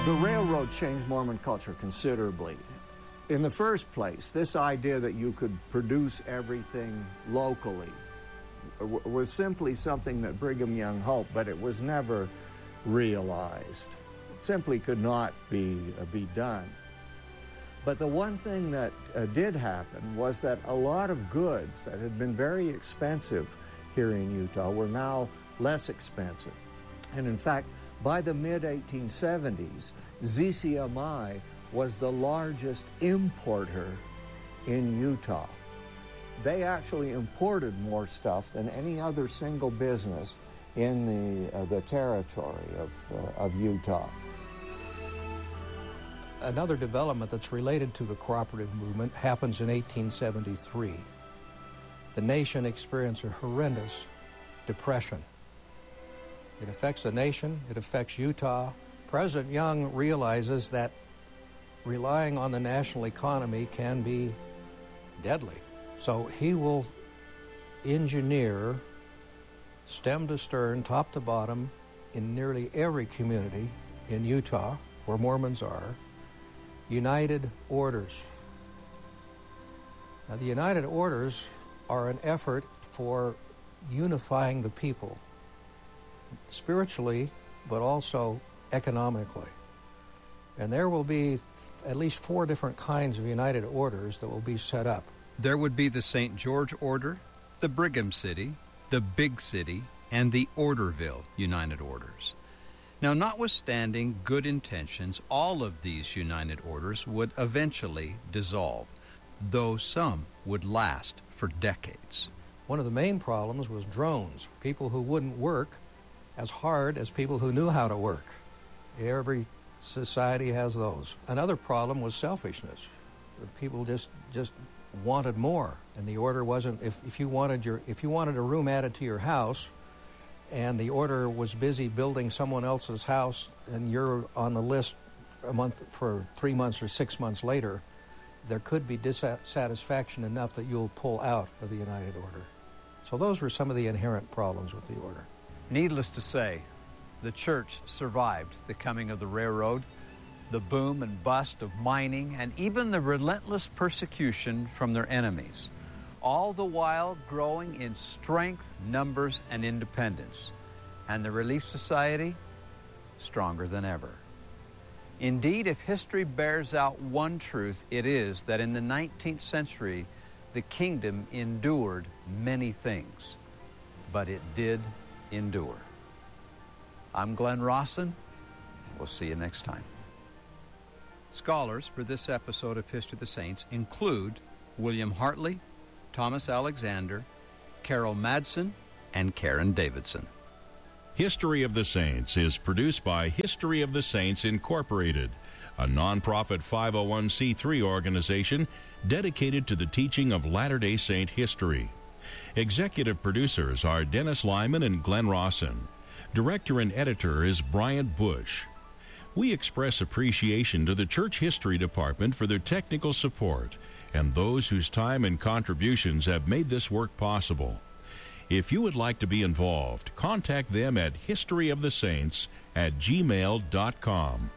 The railroad changed Mormon culture considerably. In the first place, this idea that you could produce everything locally was simply something that Brigham Young hoped, but it was never realized. It simply could not be done. But the one thing that did happen was that a lot of goods that had been very expensive here in Utah were now less expensive. And in fact, by the mid-1870s, ZCMI was the largest importer in Utah. They actually imported more stuff than any other single business in the territory of Utah. Another development that's related to the cooperative movement happens in 1873. The nation experienced a horrendous depression. It affects the nation, it affects Utah. President Young realizes that relying on the national economy can be deadly. So he will engineer, stem to stern, top to bottom, in nearly every community in Utah where Mormons are, United Orders. Now, the United Orders are an effort for unifying the people, spiritually, but also economically. And there will be at least 4 different kinds of United Orders that will be set up. There would be the St. George Order, the Brigham City, the Big City, and the Orderville United Orders. Now, notwithstanding good intentions, all of these United Orders would eventually dissolve, though some would last for decades. One of the main problems was drones, people who wouldn't work as hard as people who knew how to work. Every society has those. Another problem was selfishness. People just wanted more, and the order wasn't. If you wanted a room added to your house, and the order was busy building someone else's house, and you're on the list for 3 months or 6 months later, there could be dissatisfaction enough that you'll pull out of the United Order. So those were some of the inherent problems with the order. Needless to say, the church survived the coming of the railroad, the boom and bust of mining, and even the relentless persecution from their enemies, all the while growing in strength, numbers, and independence. And the Relief Society, stronger than ever. Indeed, if history bears out one truth, it is that in the 19th century, the kingdom endured many things, but it did endure. I'm Glenn Rawson. We'll see you next time. Scholars for this episode of History of the Saints include William Hartley, Thomas Alexander, Carol Madsen, and Karen Davidson. History of the Saints is produced by History of the Saints Incorporated, a nonprofit 501c3 organization dedicated to the teaching of Latter-day Saint history. Executive producers are Dennis Lyman and Glenn Rawson. Director and editor is Bryant Bush. We express appreciation to the Church History Department for their technical support and those whose time and contributions have made this work possible. If you would like to be involved, contact them at historyofthesaints@gmail.com.